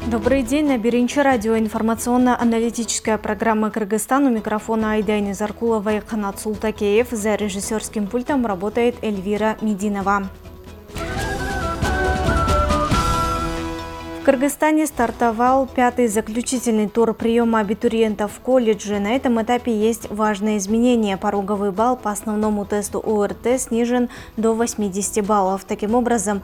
Добрый день. На Биринче радио информационно-аналитическая программа Кыргызстан. У микрофона Айдайна Заркулова и Канат Султакеев. За режиссерским пультом работает Эльвира Мединова. В Кыргызстане стартовал 5-й заключительный тур приема абитуриентов в колледже. На этом этапе есть важные изменения. Пороговый балл по основному тесту ОРТ снижен до 80 баллов. Таким образом,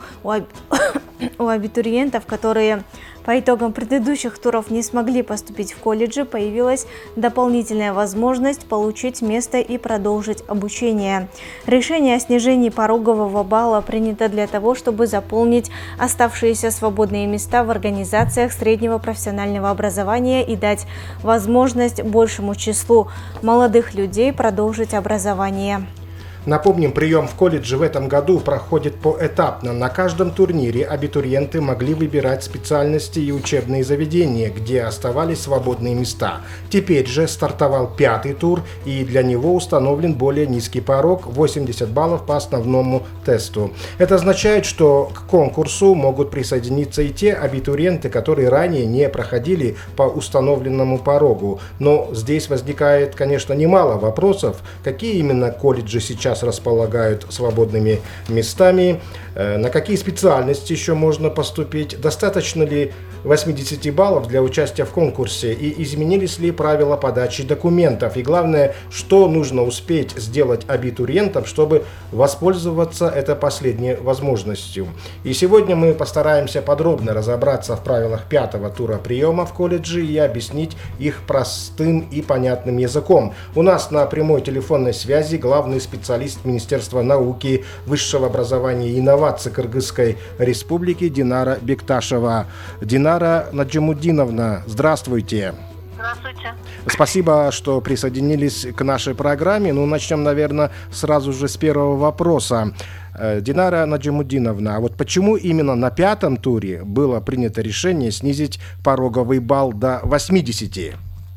у абитуриентов, которые по итогам предыдущих туров не смогли поступить в колледжи, появилась дополнительная возможность получить место и продолжить обучение. Решение о снижении порогового балла принято для того, чтобы заполнить оставшиеся свободные места в организациях среднего профессионального образования и дать возможность большему числу молодых людей продолжить образование. Напомним, прием в колледже в этом году проходит поэтапно. На каждом турнире абитуриенты могли выбирать специальности и учебные заведения, где оставались свободные места. Теперь же стартовал 5-й тур, и для него установлен более низкий порог – 80 баллов по основному тесту. Это означает, что к конкурсу могут присоединиться и те абитуриенты, которые ранее не проходили по установленному порогу. Но здесь возникает, конечно, немало вопросов, какие именно колледжи сейчас располагают свободными местами, на какие специальности еще можно поступить, достаточно ли 80 баллов для участия в конкурсе и изменились ли правила подачи документов. И главное, что нужно успеть сделать абитуриентам, чтобы воспользоваться этой последней возможностью. И сегодня мы постараемся подробно разобраться в правилах 5-го тура приема в колледже и объяснить их простым и понятным языком. У нас на прямой телефонной связи главный специалист Министерства науки, высшего образования и инноваций Кыргызской Республики Динара Бекташева. Динара Наджимудиновна, здравствуйте. Здравствуйте. Спасибо, что присоединились к нашей программе. Ну, начнем, наверное, сразу же с первого вопроса. Динара Наджимудиновна, а вот почему именно на 5-м туре было принято решение снизить пороговый балл до 80?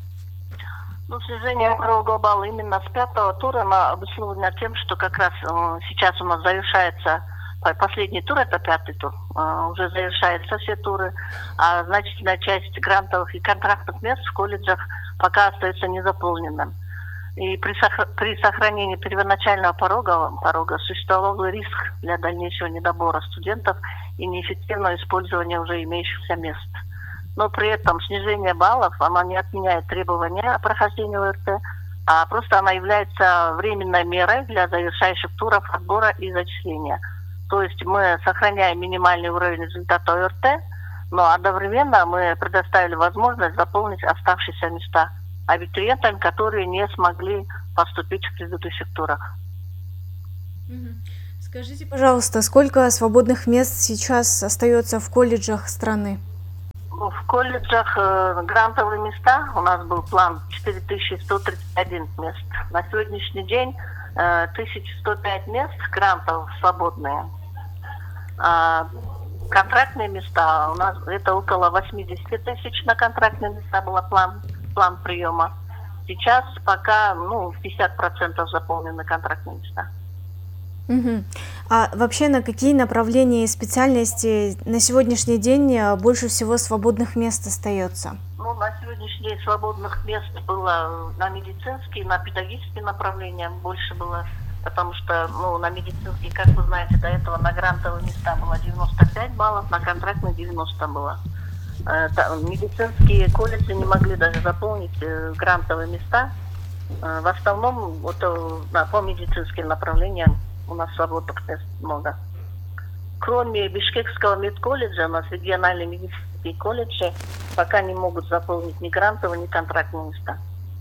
Снижение порогового балла именно с 5-го тура обусловлено тем, что как раз сейчас у нас завершается последний тур, это 5-й тур, уже завершаются все туры, а значительная часть грантовых и контрактных мест в колледжах пока остается незаполненным. И при сохранении первоначального порога существовал риск для дальнейшего недобора студентов и неэффективного использования уже имеющихся мест. Но при этом снижение баллов, оно не отменяет требования о прохождении ОРТ, а просто она является временной мерой для завершающих туров отбора и зачисления. То есть мы сохраняем минимальный уровень результата ОРТ, но одновременно мы предоставили возможность заполнить оставшиеся места абитуриентам, которые не смогли поступить в предыдущих турах. Скажите, пожалуйста, сколько свободных мест сейчас остается в колледжах страны? В колледжах грантовые места у нас был план 4131 мест. На сегодняшний день 1105 мест грантов свободные. Контрактные места у нас это около 80 тысяч на контрактные места был план приема. Сейчас пока 50% заполнены контрактные места. А вообще на какие направления и специальности на сегодняшний день больше всего свободных мест остается? На сегодняшний день свободных мест было на медицинские, на педагогические направления больше было, потому что на медицинские, как вы знаете, до этого на грантовые места было 95 баллов, на контрактные 90 было. Медицинские колледжи не могли даже заполнить грантовые места. В основном по медицинским направлениям у нас свободных мест много. Кроме Бишкекского медколледжа, у нас региональные медицинские колледжи пока не могут заполнить ни грантовые, ни контрактные места.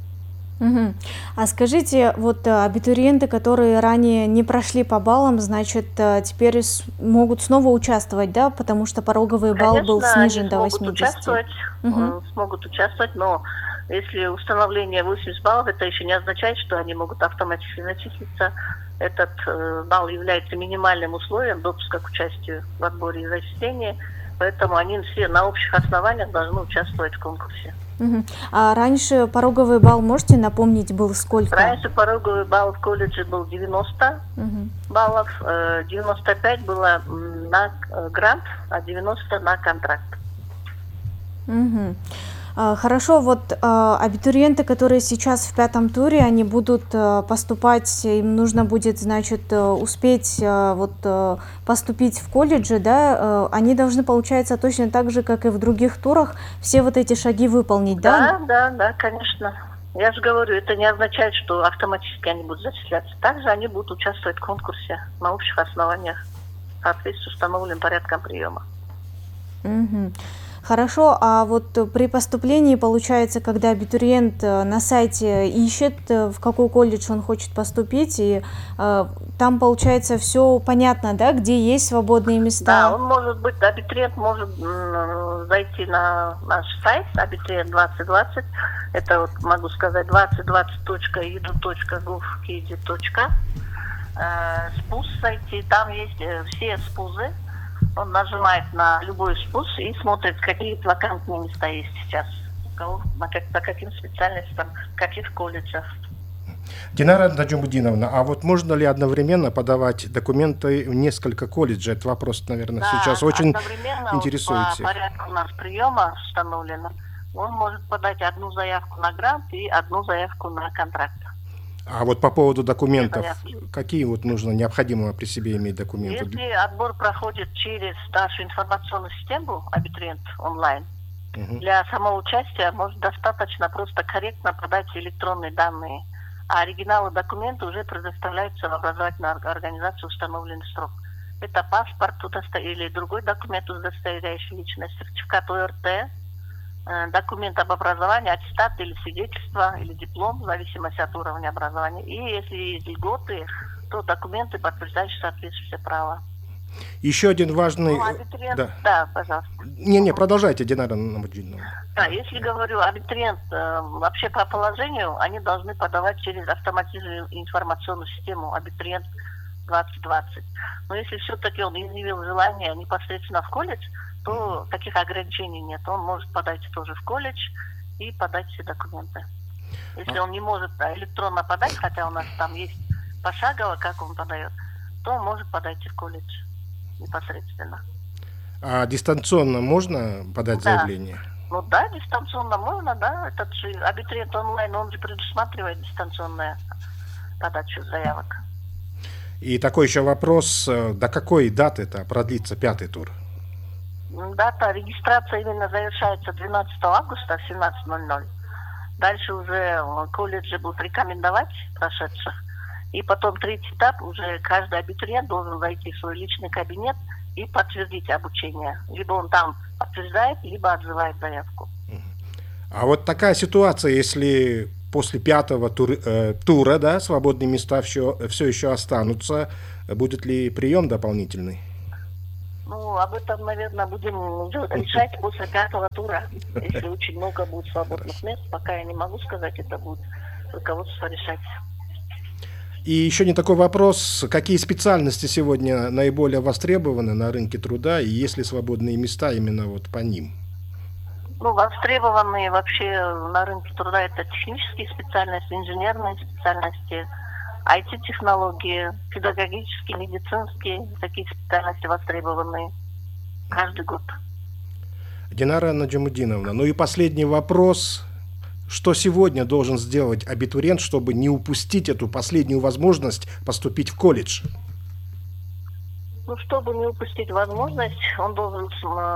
А скажите, абитуриенты, которые ранее не прошли по баллам, значит, теперь могут снова участвовать, да? Потому что пороговый балл был снижен до 80. Смогут участвовать, но если установление 80 баллов, это еще не означает, что они могут автоматически зачислиться. Этот балл является минимальным условием допуска к участию в отборе и зачислении, поэтому они все на общих основаниях должны участвовать в конкурсе. А раньше пороговый балл, можете напомнить, был сколько? Раньше пороговый балл в колледже был 90 баллов, 95 было на грант, а 90 на контракт. Мгм. Хорошо, вот абитуриенты, которые сейчас в пятом туре, они будут поступать, им нужно будет, значит, успеть поступить в колледжи, да, они должны, получается, точно так же, как и в других турах, все вот эти шаги выполнить, да? Да, конечно. Я же говорю, это не означает, что автоматически они будут зачисляться. Также они будут участвовать в конкурсе на общих основаниях в соответствии с установленным порядком приема. Мгм. Хорошо, а вот при поступлении, получается, когда абитуриент на сайте ищет, в какой колледж он хочет поступить, и там, получается, все понятно, да, где есть свободные Да, места? он может быть, абитуриент может зайти на наш сайт абитуриент 2020. Это вот могу сказать 2020.edu.gov.kz. Спус зайти, там есть все спузы. Он нажимает на любой спус и смотрит, какие вакантные места есть сейчас, у кого, по каким специальностям, в каких колледжах. Динара Наджумудиновна, а вот можно ли одновременно подавать документы в несколько колледжей? Это вопрос, наверное, Да, сейчас очень одновременно интересует по всех. порядку у нас приема установлено. Он может подать одну заявку на грант и одну заявку на контракт. А вот по поводу документов, Заявки. какие вот нужно, необходимо при себе иметь документы? Если отбор проходит через нашу информационную систему абитуриент онлайн, для самоучастия может достаточно просто корректно подать электронные данные, а оригиналы документа уже предоставляются в образовательную организацию в установленный срок. Это паспорт или другой документ, удостоверяющий личность, сертификат ОРТ, документ об образовании, аттестат или свидетельство, или диплом, в зависимости от уровня образования. И если есть льготы, то документы, подтверждающие соответствующее право. Еще один важный... Ну, абитуриент, Да. да, пожалуйста. Не, продолжайте, Динара Наджумудиновна. Да, если говорю, абитуриент вообще по положению, они должны подавать через автоматизированную информационную систему абитуриент 2020. Но если все-таки он изъявил желание непосредственно в колледж, то таких ограничений нет. Он может подать тоже в колледж и подать все документы. Если он не может электронно подать, хотя у нас там есть пошагово, как он подает, то он может подать и в колледж непосредственно. А дистанционно можно подать Да. заявление? Ну да, дистанционно можно, да. Этот же абитуриент онлайн, он же предусматривает дистанционную подачу заявок. И такой еще вопрос, до какой даты это продлится пятый тур? Дата регистрации именно завершается 12 августа в 17:00. Дальше уже колледжи будут рекомендовать прошедших. И потом третий этап, уже каждый абитуриент должен зайти в свой личный кабинет и подтвердить обучение. Либо он там подтверждает, либо отзывает заявку. А вот такая ситуация, если после пятого тура, да, свободные места все еще останутся, будет ли прием дополнительный? Ну, об этом, наверное, будем решать после пятого тура. Если очень много будет свободных мест, пока я не могу сказать, это будет руководство решать. И еще не такой вопрос, какие специальности сегодня наиболее востребованы на рынке труда, и есть ли свободные места именно вот по ним? Ну, востребованные вообще на рынке труда это технические специальности, инженерные специальности, IT-технологии, педагогические, медицинские, такие специальности востребованные каждый год. Динара Наджумудиновна, ну и последний вопрос. Что сегодня должен сделать абитуриент, чтобы не упустить эту последнюю возможность поступить в колледж? Ну, чтобы не упустить возможность, он должен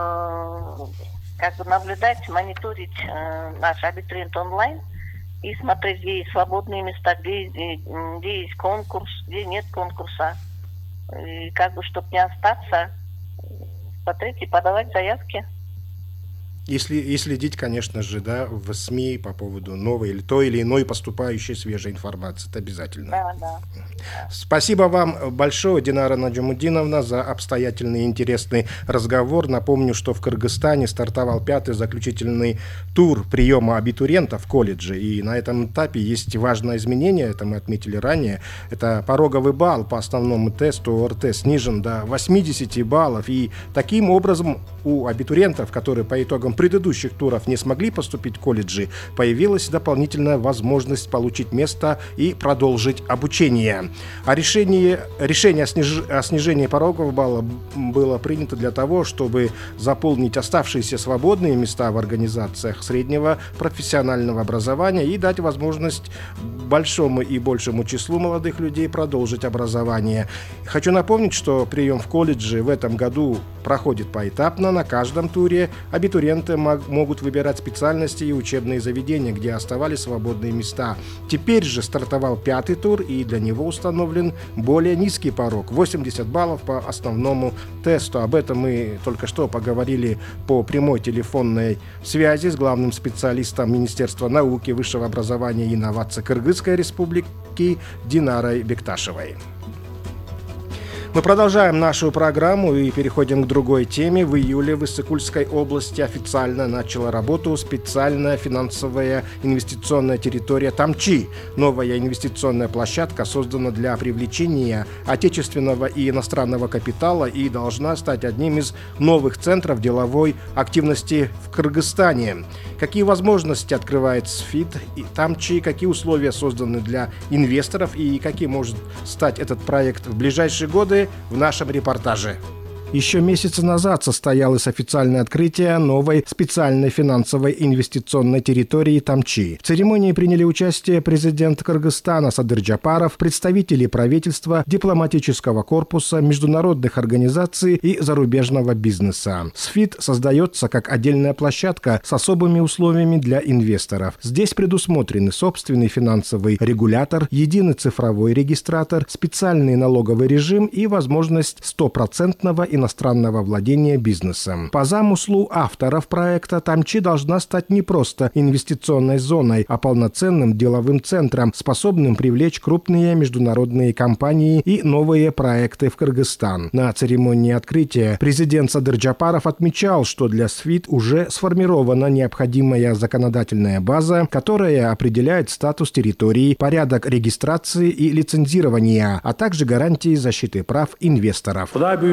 наблюдать, мониторить наш абитуриент онлайн и смотреть, где есть свободные места, где есть конкурс, где нет конкурса. И чтобы не остаться, смотреть и подавать заявки. И следить, конечно же, да, в СМИ по поводу новой или той или иной поступающей свежей информации. Это обязательно. Да. Спасибо вам большое, Динара Наджумудиновна, за обстоятельный и интересный разговор. Напомню, что в Кыргызстане стартовал пятый заключительный тур приема абитуриентов в колледже. И на этом этапе есть важное изменение, это мы отметили ранее. Это пороговый балл по основному тесту ОРТ снижен до 80 баллов. И таким образом у абитуриентов, которые по итогам итогам предыдущих туров не смогли поступить в колледжи, появилась дополнительная возможность получить место и продолжить обучение. А решение о снижении порогового балла было принято для того, чтобы заполнить оставшиеся свободные места в организациях среднего профессионального образования и дать возможность большому и большему числу молодых людей продолжить образование. Хочу напомнить, что прием в колледжи в этом году проходит поэтапно. На каждом туре абитуриенты могут выбирать специальности и учебные заведения, где оставались свободные места. Теперь же стартовал 5-й тур, и для него установлен более низкий порог – 80 баллов по основному тесту. Об этом мы только что поговорили по прямой телефонной связи с главным специалистом Министерства науки, высшего образования и инноваций Кыргызской Республики Динарой Бекташевой. Мы продолжаем нашу программу и переходим к другой теме. В июле в Иссык-Кульской области официально начала работу специальная финансовая инвестиционная территория Тамчи. Новая инвестиционная площадка создана для привлечения отечественного и иностранного капитала и должна стать одним из новых центров деловой активности в Кыргызстане. Какие возможности открывает СФИД и Тамчи, какие условия созданы для инвесторов и каким может стать этот проект в ближайшие годы, в нашем репортаже. Еще месяц назад состоялось официальное открытие новой специальной финансовой инвестиционной территории Тамчи. В церемонии приняли участие президент Кыргызстана Садыр Джапаров, представители правительства, дипломатического корпуса, международных организаций и зарубежного бизнеса. СФИД создается как отдельная площадка с особыми условиями для инвесторов. Здесь предусмотрены собственный финансовый регулятор, единый цифровой регистратор, специальный налоговый режим и возможность 100% иностранного владения бизнесом. По замыслу авторов проекта Тамчи должна стать не просто инвестиционной зоной, а полноценным деловым центром, способным привлечь крупные международные компании и новые проекты в Кыргызстан. На церемонии открытия президент Садыр Джапаров отмечал, что для СФИД уже сформирована необходимая законодательная база, которая определяет статус территории, порядок регистрации и лицензирования, а также гарантии защиты прав инвесторов.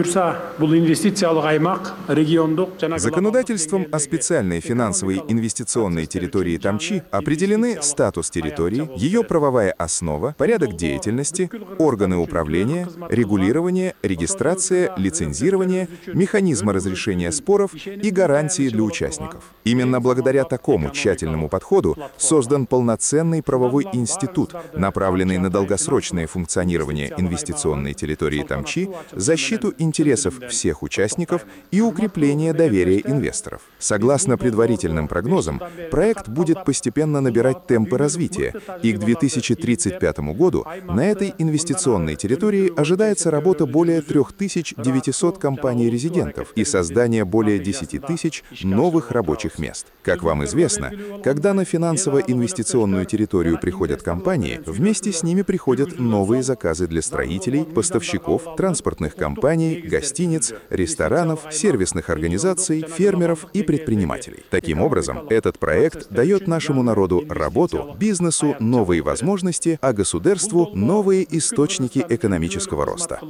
Законодательством о специальной финансовой инвестиционной территории Тамчи определены статус территории, ее правовая основа, порядок деятельности, органы управления, регулирование, регистрация, лицензирование, механизмы разрешения споров и гарантии для участников. Именно благодаря такому тщательному подходу создан полноценный правовой институт, направленный на долгосрочное функционирование инвестиционной территории Тамчи, защиту интересов всех участников и укрепление доверия инвесторов. Согласно предварительным прогнозам, проект будет постепенно набирать темпы развития, и к 2035 году на этой инвестиционной территории ожидается работа более 3900 компаний-резидентов и создание более 10 тысяч новых рабочих мест. Как вам известно, когда на финансово-инвестиционную территорию приходят компании, вместе с ними приходят новые заказы для строителей, поставщиков, транспортных компаний, гостиниц, ресторанов, сервисных организаций, фермеров и предпринимателей. Таким образом, этот проект дает нашему народу работу, бизнесу новые возможности, а государству новые источники экономического роста.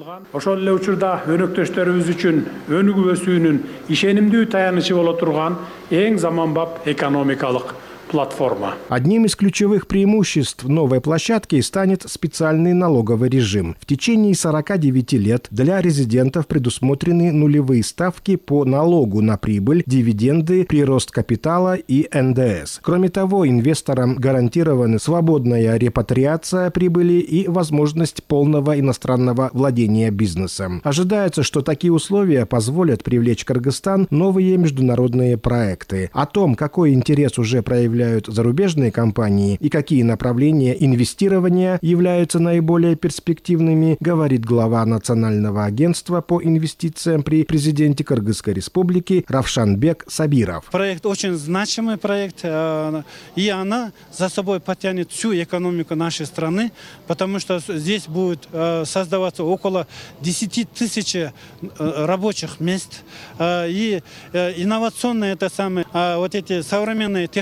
Одним из ключевых преимуществ новой площадки станет специальный налоговый режим. В течение 49 лет для резидентов предусмотрены нулевые ставки по налогу на прибыль, дивиденды, прирост капитала и НДС. Кроме того, инвесторам гарантированы свободная репатриация прибыли и возможность полного иностранного владения бизнесом. Ожидается, что такие условия позволят привлечь в Кыргызстан новые международные проекты. О том, какой интерес уже проявляют зарубежные компании и какие направления инвестирования являются наиболее перспективными, говорит глава Национального агентства по инвестициям при президенте Кыргызской Республики Равшанбек Сабиров. Проект очень значимый проект, и она за собой потянет всю экономику нашей страны, потому что здесь будет создаваться около 10 тысяч рабочих мест, и инновационные вот эти современные технологии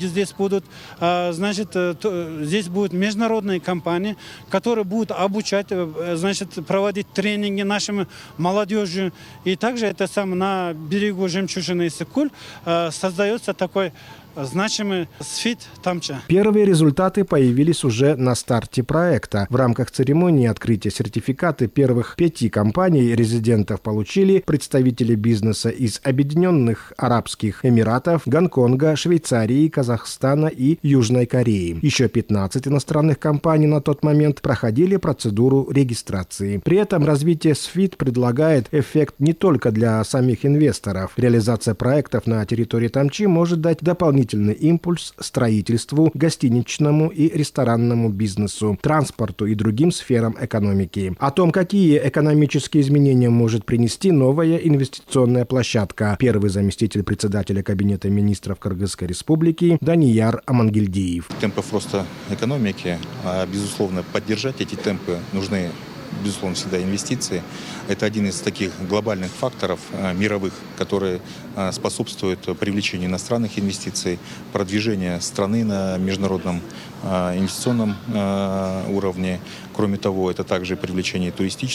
здесь будут. Значит, здесь будут международные компании, которые будут обучать, значит, проводить тренинги нашим молодежи. И также это на берегу жемчужины Иссык-Куль создается такой значимый СФИТ Тамчи. Первые результаты появились уже на старте проекта. В рамках церемонии открытия сертификаты первых 5 компаний-резидентов получили представители бизнеса из Объединенных Арабских Эмиратов, Гонконга, Швейцарии, Казахстана и Южной Кореи. Еще 15 иностранных компаний на тот момент проходили процедуру регистрации. При этом развитие СФИТ предлагает эффект не только для самих инвесторов. Реализация проектов на территории Тамчи может дать дополнительный импульс строительству, гостиничному и ресторанному бизнесу, транспорту и другим сферам экономики. О том, какие экономические изменения может принести новая инвестиционная площадка, первый заместитель председателя Кабинета министров Кыргызской республики Данияр Амангельдиев. Темпов роста экономики, безусловно, поддержать эти темпы нужны, безусловно, всегда инвестиции. Это один из таких глобальных факторов мировых, которые способствуют привлечению иностранных инвестиций, продвижению страны на международном инвестиционном уровне. Кроме того, это также привлечение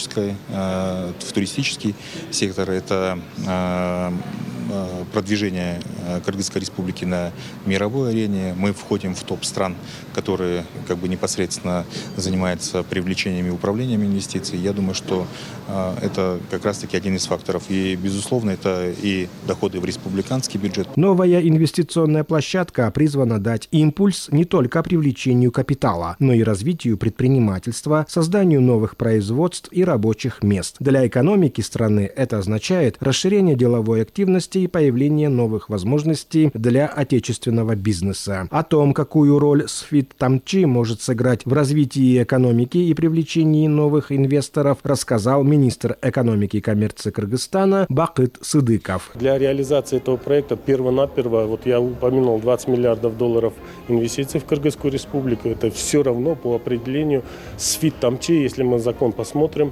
в туристический сектор, это продвижение Кыргызской республики на мировой арене. Мы входим в топ стран, которые непосредственно занимаются привлечением и управлением инвестиций. Я думаю, что это как раз-таки один из факторов. И, безусловно, это и доходы в республиканский бюджет. Новая инвестиционная площадка призвана дать импульс не только привлечению капитала, но и развитию предпринимательства, созданию новых производств и рабочих мест. Для экономики страны это означает расширение деловой активности и появление новых возможностей для отечественного бизнеса. О том, какую роль СФИТ Тамчи может сыграть в развитии экономики и привлечении новых инвесторов, рассказал министр экономики и коммерции Кыргызстана Бакыт Сыдыков. Для реализации этого проекта перво-наперво, я упомянул 20 миллиардов долларов инвестиций в Кыргызскую республику. Это все равно по определению СФИТ Тамчи, если мы закон посмотрим.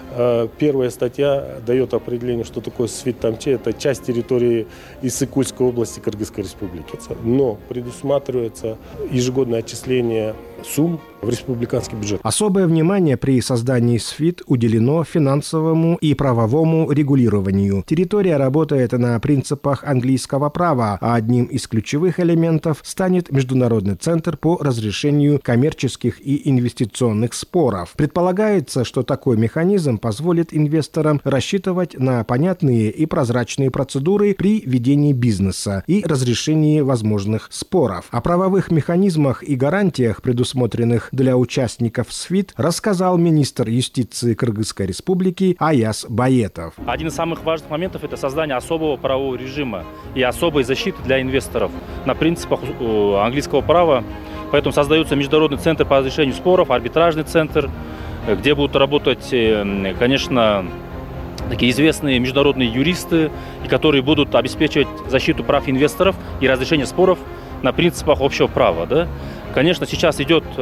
Первая статья дает определение, что такое СФИТ Тамчи. Это часть территории Иссык-Кульской области Кыргызской республики. Но предусматривается ежегодное отчисление сумм в республиканский бюджет. Особое внимание при создании СФИТ уделено финансовому и правовому регулированию. Территория работает на принципах английского права, а одним из ключевых элементов станет Международный центр по разрешению коммерческих и инвестиционных споров. Предполагается, что такой механизм позволит инвесторам рассчитывать на понятные и прозрачные процедуры при ведении бизнеса и разрешении возможных споров. О правовых механизмах и гарантиях, предусмотренных для участников СФИТ, рассказал министр юстиции Кыргызской республики Аяз Баетов. Один из самых важных моментов – это создание особого правового режима и особой защиты для инвесторов на принципах английского права. Поэтому создается Международный центр по разрешению споров, арбитражный центр, где будут работать, конечно, такие известные международные юристы, и которые будут обеспечивать защиту прав инвесторов и разрешение споров на принципах общего права. Да? Конечно, сейчас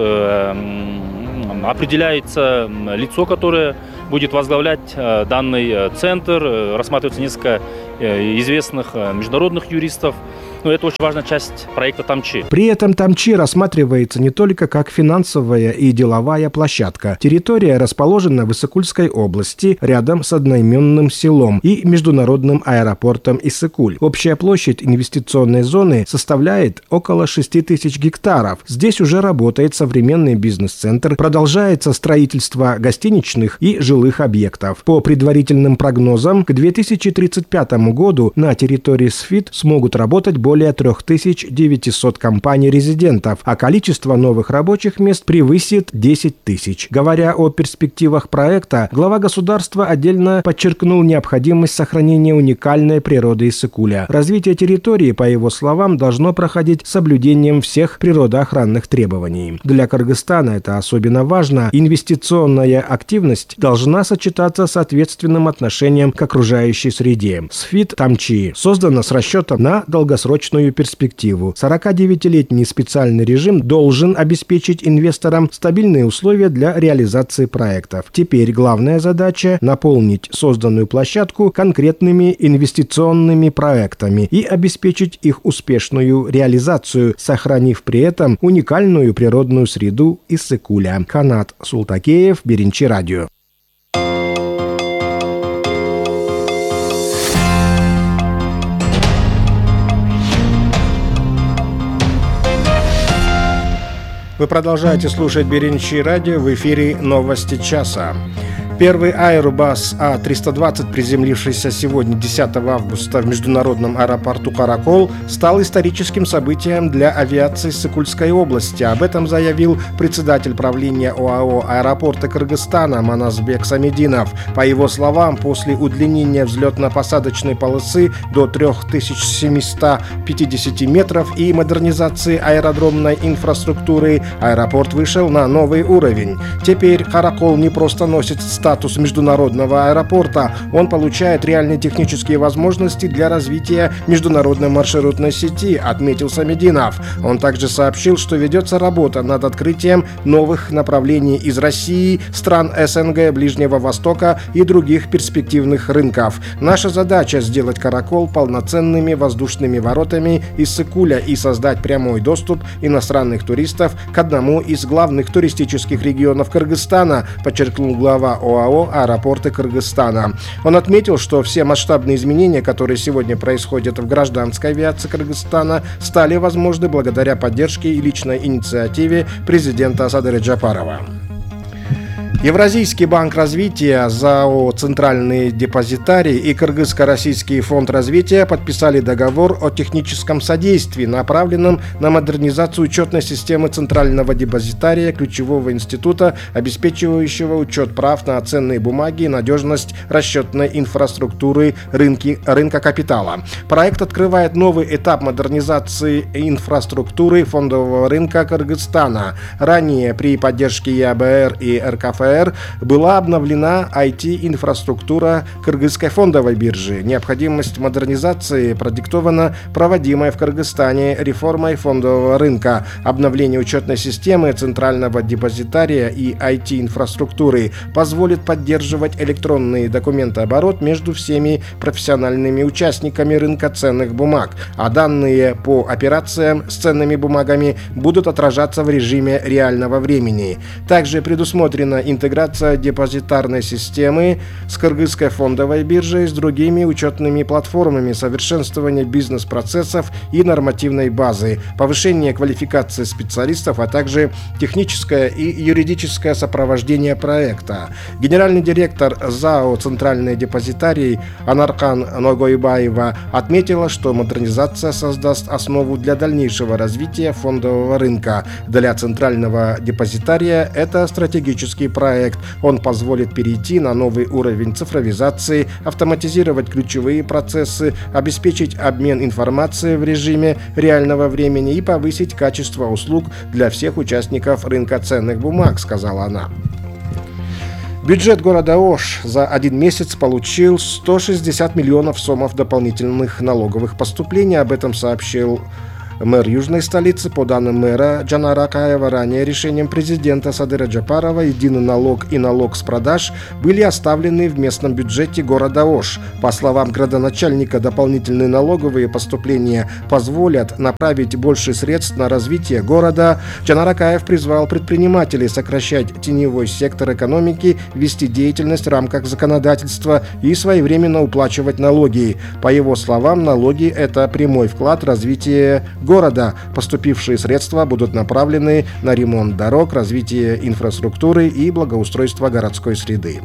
определяется лицо, которое будет возглавлять данный центр, рассматривается несколько известных международных юристов. Но это очень важная часть проекта Тамчи. При этом Тамчи рассматривается не только как финансовая и деловая площадка. Территория расположена в Иссык-Кульской области, рядом с одноименным селом и международным аэропортом Иссык-Куль. Общая площадь инвестиционной зоны составляет около 6 тысяч гектаров. Здесь уже работает современный бизнес-центр, продолжается строительство гостиничных и жилых объектов. По предварительным прогнозам, к 2035 году на территории СФИТ смогут работать более 3900 компаний-резидентов, а количество новых рабочих мест превысит 10 тысяч. Говоря о перспективах проекта, глава государства отдельно подчеркнул необходимость сохранения уникальной природы Иссык-Куля. Развитие территории, по его словам, должно проходить с соблюдением всех природоохранных требований. Для Кыргызстана это особенно важно. Инвестиционная активность должна сочетаться с ответственным отношением к окружающей среде. СФИТ Тамчи создана с расчетом на долгосрочное долгосрочную перспективу. 49-летний специальный режим должен обеспечить инвесторам стабильные условия для реализации проектов. Теперь главная задача – наполнить созданную площадку конкретными инвестиционными проектами и обеспечить их успешную реализацию, сохранив при этом уникальную природную среду Иссык-Куля. Канат Султакеев, Беренчи радио. Вы продолжаете слушать Беренчи радио, в эфире новости часа. Первый Airbus A320, приземлившийся сегодня, 10 августа, в международном аэропорту Каракол, стал историческим событием для авиации Иссык-Кульской области. Об этом заявил председатель правления ОАО «Аэропорты Кыргызстана» Маназбек Самединов. По его словам, после удлинения взлетно-посадочной полосы до 3750 метров и модернизации аэродромной инфраструктуры, аэропорт вышел на новый уровень. Теперь Каракол не просто носит статус международного аэропорта, он получает реальные технические возможности для развития международной маршрутной сети, отметил Самединов. Он также сообщил, что ведется работа над открытием новых направлений из России, стран СНГ, Ближнего Востока и других перспективных рынков. Наша задача – сделать Каракол полноценными воздушными воротами Иссык-Куля и создать прямой доступ иностранных туристов к одному из главных туристических регионов Кыргызстана, подчеркнул глава ОАО «Аэропорты Кыргызстана». Он отметил, что все масштабные изменения, которые сегодня происходят в гражданской авиации Кыргызстана, стали возможны благодаря поддержке и личной инициативе президента Садыра Джапарова. Евразийский банк развития, ЗАО «Центральный депозитарий» и Кыргызско-Российский фонд развития подписали договор о техническом содействии, направленном на модернизацию учетной системы Центрального депозитария, ключевого института, обеспечивающего учет прав на ценные бумаги и надежность расчетной инфраструктуры рынка капитала. Проект открывает новый этап модернизации инфраструктуры фондового рынка Кыргызстана. Ранее при поддержке ЕАБР и РКФ была обновлена IT-инфраструктура Кыргызской фондовой биржи. Необходимость модернизации продиктована проводимой в Кыргызстане реформой фондового рынка. Обновление учетной системы Центрального депозитария и IT-инфраструктуры позволит поддерживать электронный документооборот между всеми профессиональными участниками рынка ценных бумаг, а данные по операциям с ценными бумагами будут отражаться в режиме реального времени. Также предусмотрена интеграция депозитарной системы с Кыргызской фондовой биржей с другими учетными платформами, совершенствование бизнес-процессов и нормативной базы, повышение квалификации специалистов, а также техническое и юридическое сопровождение проекта. Генеральный директор ЗАО «Центральный депозитарий» Анаркан Ногойбаева отметила, что модернизация создаст основу для дальнейшего развития фондового рынка. Для Центрального депозитария это стратегический проект. Он позволит перейти на новый уровень цифровизации, автоматизировать ключевые процессы, обеспечить обмен информацией в режиме реального времени и повысить качество услуг для всех участников рынка ценных бумаг, сказала она. Бюджет города Ош за один месяц получил 160 миллионов сомов дополнительных налоговых поступлений. Об этом сообщил мэр южной столицы. По данным мэра Джанара Акаева, ранее решением президента Садыра Джапарова единый налог и налог с продаж были оставлены в местном бюджете города Ош. По словам градоначальника, дополнительные налоговые поступления позволят направить больше средств на развитие города. Джанар Акаев призвал предпринимателей сокращать теневой сектор экономики, вести деятельность в рамках законодательства и своевременно уплачивать налоги. По его словам, налоги – это прямой вклад в развитие города. Поступившие средства будут направлены на ремонт дорог, развитие инфраструктуры и благоустройство городской среды.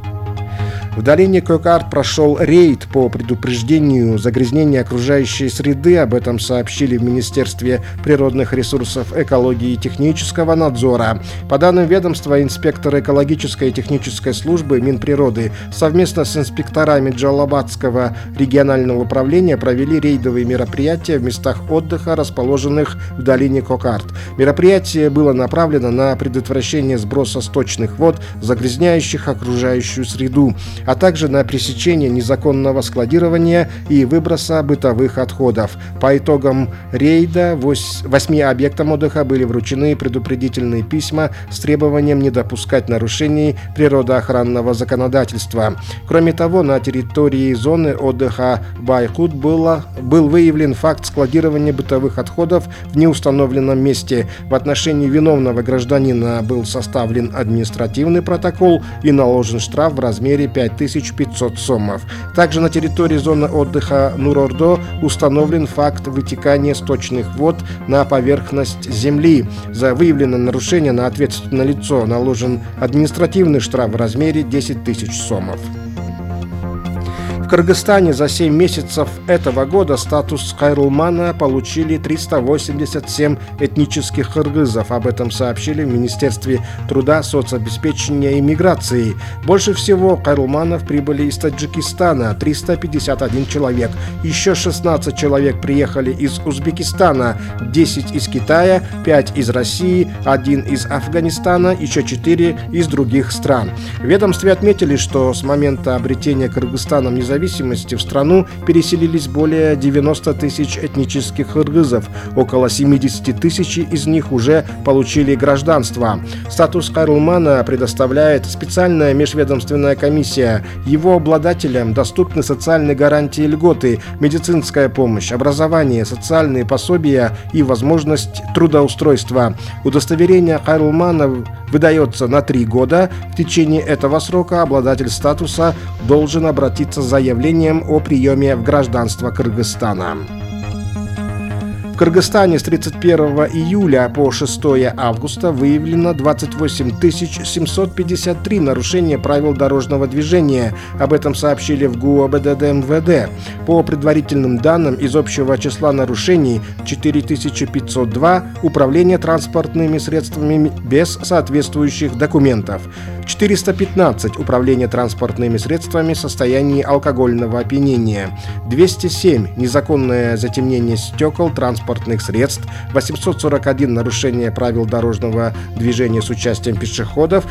В долине Кокард прошел рейд по предупреждению загрязнения окружающей среды. Об этом сообщили в Министерстве природных ресурсов, экологии и технического надзора. По данным ведомства, инспекторы экологической и технической службы Минприроды совместно с инспекторами Джалабадского регионального управления провели рейдовые мероприятия в местах отдыха, расположенных в долине Кокард. Мероприятие было направлено на предотвращение сброса сточных вод, загрязняющих окружающую среду. а также на пресечение незаконного складирования и выброса бытовых отходов. По итогам рейда 8 объектам отдыха были вручены предупредительные письма с требованием не допускать нарушений природоохранного законодательства. Кроме того, на территории зоны отдыха Байкут был выявлен факт складирования бытовых отходов в неустановленном месте. В отношении виновного гражданина был составлен административный протокол и наложен штраф в размере 5500 сомов. Также на территории зоны отдыха Нур-Ордо установлен факт вытекания сточных вод на поверхность земли. За выявленное нарушение на ответственное лицо наложен административный штраф в размере 10 тысяч сомов. В Кыргызстане за 7 месяцев этого года статус хайрулмана получили 387 этнических кыргызов. Об этом сообщили в Министерстве труда, соцобеспечения и миграции. Больше всего хайрулманов прибыли из Таджикистана – 351 человек. Еще 16 человек приехали из Узбекистана, 10 из Китая, 5 из России, 1 из Афганистана, еще 4 из других стран. В ведомстве отметили, что с момента обретения Кыргызстаном независимости в страну переселились более 90 тысяч этнических кыргызов. Около 70 тысяч из них уже получили гражданство. Статус хайрулмана предоставляет специальная межведомственная комиссия. Его обладателям доступны социальные гарантии и льготы, медицинская помощь, образование, социальные пособия и возможность трудоустройства. Удостоверение хайрулмана выдается на 3 года. В течение этого срока обладатель статуса должен обратиться с заявлением о приеме в гражданство Кыргызстана. В Кыргызстане с 31 июля по 6 августа выявлено 28 753 нарушения правил дорожного движения. Об этом сообщили в ГУОБДД МВД. По предварительным данным, из общего числа нарушений 4502 управление транспортными средствами без соответствующих документов, 415 управление транспортными средствами в состоянии алкогольного опьянения, 207 незаконное затемнение стекол транспортных средств, 841 нарушение правил дорожного движения с участием пешеходов,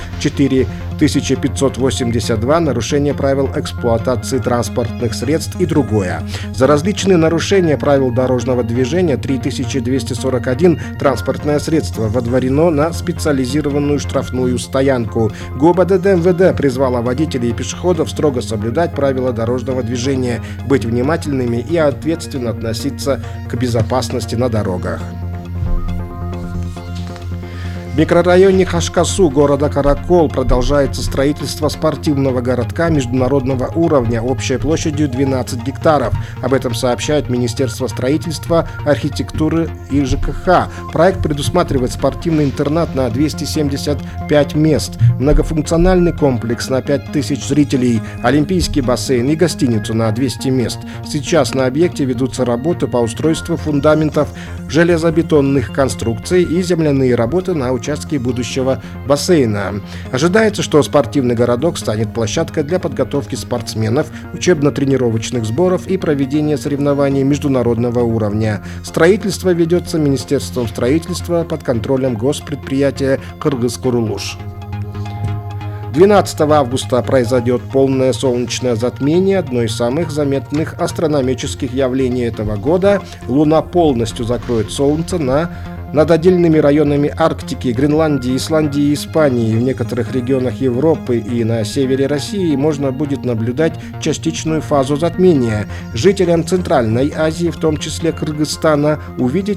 4582 нарушение правил эксплуатации транспортных средств и другое. За различные нарушения правил дорожного движения 3241 транспортное средство водворено на специализированную штрафную стоянку. ГУОБДД МВД призвала водителей и пешеходов строго соблюдать правила дорожного движения, быть внимательными и ответственно относиться к безопасности на дорогах. В микрорайоне Хашкасу города Каракол продолжается строительство спортивного городка международного уровня общей площадью 12 гектаров. Об этом сообщает Министерство строительства, архитектуры и ЖКХ. Проект предусматривает спортивный интернат на 275 мест, многофункциональный комплекс на 5000 зрителей, олимпийский бассейн и гостиницу на 200 мест. Сейчас на объекте ведутся работы по устройству фундаментов, железобетонных конструкций и земляные работы на участке будущего бассейна. Ожидается, что спортивный городок станет площадкой для подготовки спортсменов, учебно-тренировочных сборов и проведения соревнований международного уровня. Строительство ведется Министерством строительства под контролем госпредприятия «Кыргыз-Курулуш». 12 августа произойдет полное солнечное затмение, одно из самых заметных астрономических явлений этого года. Луна полностью закроет Солнце над отдельными районами Арктики, Гренландии, Исландии и Испании. В некоторых регионах Европы и на севере России можно будет наблюдать частичную фазу затмения. Жителям Центральной Азии, в том числе Кыргызстана, увидеть